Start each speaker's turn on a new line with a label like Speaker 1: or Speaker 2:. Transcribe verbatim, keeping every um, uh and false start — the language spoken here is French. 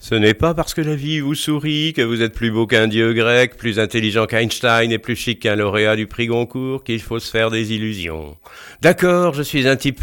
Speaker 1: Ce n'est pas parce que la vie vous sourit, que vous êtes plus beau qu'un dieu grec, plus intelligent qu'Einstein et plus chic qu'un lauréat du prix Goncourt qu'il faut se faire des illusions. D'accord, je suis un type